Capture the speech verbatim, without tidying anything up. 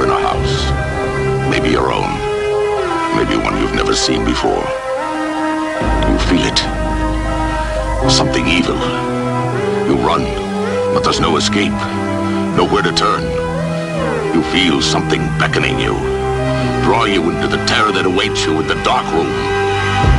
in a house. Maybe your own. Maybe one you've never seen before. You feel it. Something evil. You run, but there's no escape. Nowhere to turn. You feel something beckoning you. Draw you into the terror that awaits you in the dark room.